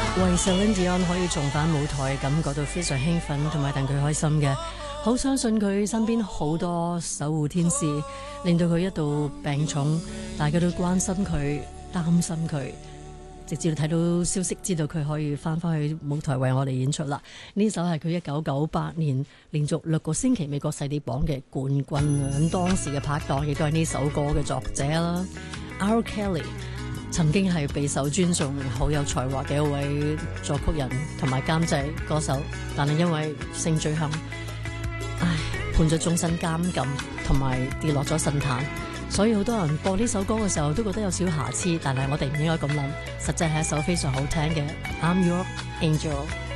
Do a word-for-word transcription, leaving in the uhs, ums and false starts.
為 Celine Dion 可以重返舞台感覺到非常興奮，同埋戥佢開心嘅，好相信佢身邊好多守護天使，令到佢一度病重，大家都關心佢，擔心佢，直至到睇到消息，知道佢可以翻返去舞台為我哋演出啦。呢首係佢一九九八年連續六個星期美國細碟榜嘅冠軍啊！咁當時嘅拍檔亦都係呢首歌嘅作者啦 ，R. Kelly。曾經係備受尊重、好有才華嘅一位作曲人同埋監製歌手，但係因為性罪行，唉，判咗終身監禁，同埋跌落咗神壇，所以好多人播呢首歌嘅時候都覺得有少瑕疵，但係我哋唔應該咁諗，實際係一首非常好聽嘅《I'm Your Angel》。